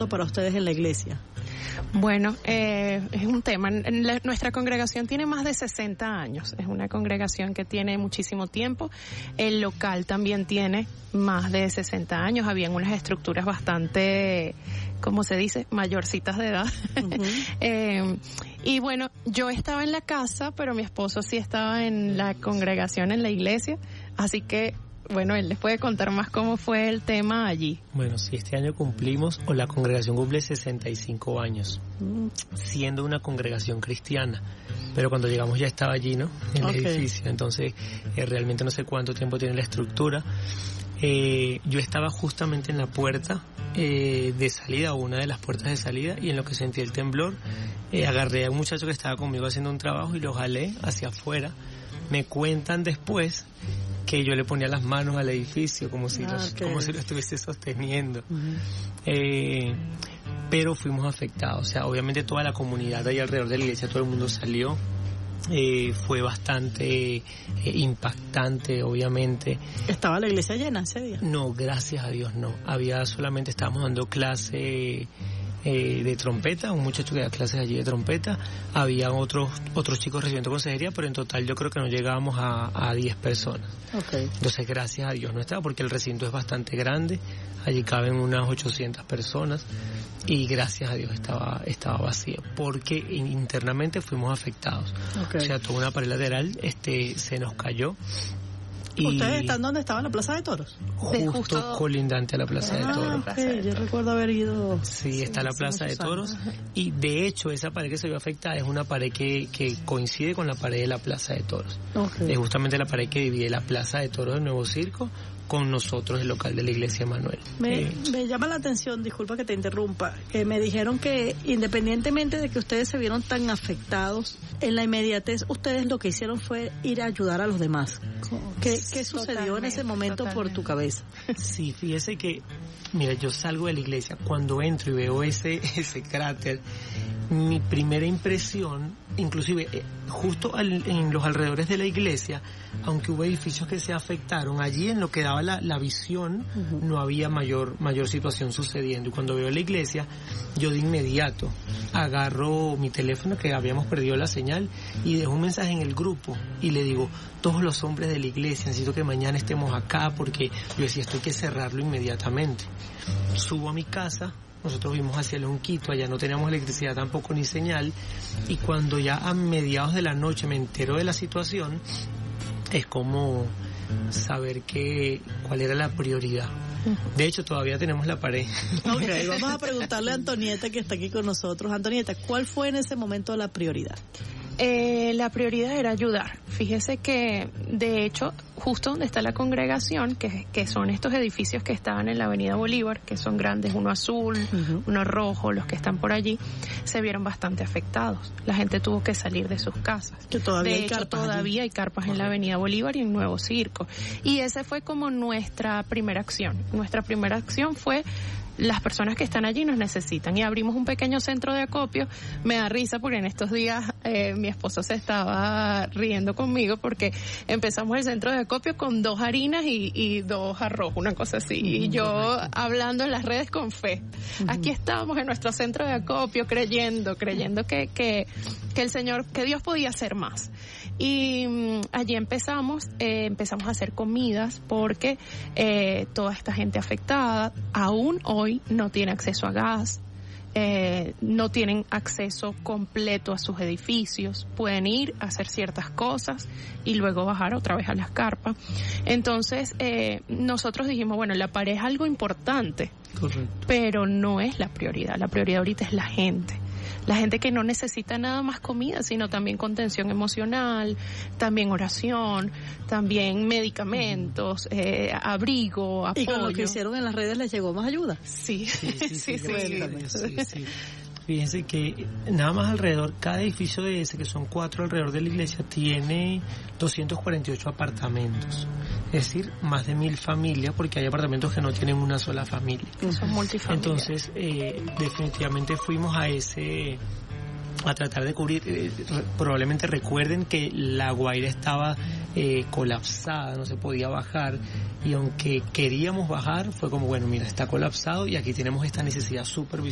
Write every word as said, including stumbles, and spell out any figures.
para ustedes en la iglesia? Bueno, eh, es un tema. La, nuestra congregación tiene más de sesenta años. Es una congregación que tiene muchísimo tiempo. El local también tiene más de sesenta años. Habían unas estructuras bastante, ¿cómo se dice? Mayorcitas de edad. Uh-huh. eh, y bueno, yo estaba en la casa, pero mi esposo sí estaba en la congregación, en la iglesia. Así que bueno, él les puede contar más cómo fue el tema allí. Bueno, sí, este año cumplimos, o la congregación cumple sesenta y cinco años, siendo una congregación cristiana. Pero cuando llegamos ya estaba allí, ¿no? En okay. el edificio. Entonces, eh, realmente no sé cuánto tiempo tiene la estructura. Eh, yo estaba justamente en la puerta eh, de salida, o una de las puertas de salida, y en lo que sentí el temblor, eh, agarré a un muchacho que estaba conmigo haciendo un trabajo y lo jalé hacia afuera. Me cuentan después que yo le ponía las manos al edificio como si, ah, los, okay. como si lo estuviese sosteniendo. Uh-huh. Eh, pero fuimos afectados. O sea, obviamente toda la comunidad ahí alrededor de la iglesia, todo el mundo salió. Eh, fue bastante eh, impactante, obviamente. ¿Estaba la iglesia llena ese día? No, gracias a Dios no. Había solamente, estábamos dando clase eh, de trompeta, un muchacho que da clases allí de trompeta. Había otros otros chicos recibiendo consejería, pero en total yo creo que no llegábamos a, a diez personas. Okay. Entonces, gracias a Dios no estaba, porque el recinto es bastante grande. Allí caben unas ochocientas personas y gracias a Dios estaba estaba vacío, porque internamente fuimos afectados. Okay. O sea, toda una pared lateral este se nos cayó. Y ¿ustedes están donde estaba la Plaza de Toros? Justo, justo colindante a la Plaza ah, de Toros. Okay. Yo recuerdo haber ido. Sí, está la Plaza de Toros. Y de hecho, esa pared que se vio afectada es una pared que, que coincide con la pared de la Plaza de Toros. Okay. Es justamente la pared que divide la Plaza de Toros del Nuevo Circo con nosotros, el local de la iglesia Emanuel. Me, eh, me llama la atención, disculpa que te interrumpa, que me dijeron que independientemente de que ustedes se vieron tan afectados, en la inmediatez ustedes lo que hicieron fue ir a ayudar a los demás. ¿Qué, qué sucedió en ese momento totalmente. Por tu cabeza? Sí, fíjese que, mira, yo salgo de la iglesia, cuando entro y veo ese, ese cráter, mi primera impresión, inclusive eh, justo al, en los alrededores de la iglesia, aunque hubo edificios que se afectaron, allí en lo que daba la, la visión, uh-huh. no había mayor mayor situación sucediendo. Y cuando veo la iglesia, yo de inmediato agarro mi teléfono, que habíamos perdido la señal, y dejo un mensaje en el grupo y le digo: todos los hombres de la iglesia, necesito que mañana estemos acá, porque yo decía, esto hay que cerrarlo inmediatamente. Subo a mi casa. Nosotros vimos hacia Lonquito, allá no teníamos electricidad tampoco ni señal, y cuando ya a mediados de la noche me entero de la situación, es como saber que cuál era la prioridad. De hecho, todavía tenemos la pared. Ok, vamos a preguntarle a Antonieta, que está aquí con nosotros. Antonieta, ¿cuál fue en ese momento la prioridad? Eh, la prioridad era ayudar. Fíjese que, de hecho, justo donde está la congregación, que, que son estos edificios que estaban en la Avenida Bolívar, que son grandes, uno azul, uh-huh. uno rojo, los que están por allí, se vieron bastante afectados. La gente tuvo que salir de sus casas. Que todavía de hay hecho, carpas todavía allí. hay carpas en la Avenida Bolívar y en Nuevo Circo. Y esa fue como nuestra primera acción. Nuestra primera acción fue: las personas que están allí nos necesitan, y abrimos un pequeño centro de acopio. Me da risa porque en estos días eh, mi esposo se estaba riendo conmigo porque empezamos el centro de acopio con dos harinas y, y dos arroz, una cosa así, y yo hablando en las redes con fe. Aquí estamos en nuestro centro de acopio creyendo, creyendo que, que, que el Señor, que Dios podía hacer más. Y um, allí empezamos, eh, empezamos a hacer comidas porque eh, toda esta gente afectada aún hoy no tiene acceso a gas, eh, no tienen acceso completo a sus edificios, pueden ir a hacer ciertas cosas y luego bajar otra vez a las carpas. Entonces eh, nosotros dijimos, bueno, la pared es algo importante. Correcto. Pero no es la prioridad. La prioridad ahorita es la gente. La gente que no necesita nada más comida, sino también contención emocional, también oración, también medicamentos, eh, abrigo, apoyo. ¿Y con lo que hicieron en las redes les llegó más ayuda? Sí, sí, sí, sí, sí, sí, sí, sí, sí. Fíjense que nada más alrededor, cada edificio de ese, que son cuatro alrededor de la iglesia, tiene doscientos cuarenta y ocho apartamentos. Es decir, más de mil familias, porque hay apartamentos que no tienen una sola familia. Son multifamilias. Entonces, eh, definitivamente fuimos a ese... a tratar de cubrir. Eh, probablemente recuerden que la Guaira estaba eh, colapsada, no se podía bajar, y aunque queríamos bajar, fue como, bueno, mira, está colapsado y aquí tenemos esta necesidad súper